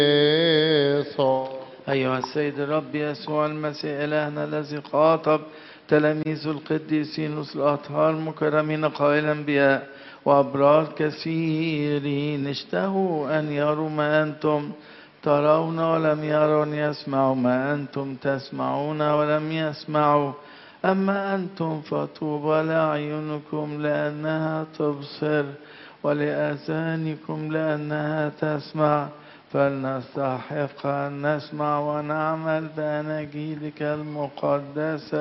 أيها السيد الرب يسوع المسيح إلهنا الذي خاطب تلاميذ القديسين الأطهار مكرمين قائلا بها وأبرار كثيرين اشتهوا أن يروا ما أنتم ترون ولم يرون، يسمعوا ما أنتم تسمعون ولم يسمعوا. أما أنتم فطوبى لأعينكم لأنها تبصر ولآذانكم لأنها تسمع. فلنستحق أن نسمع ونعمل بأناجيلك المقدسة.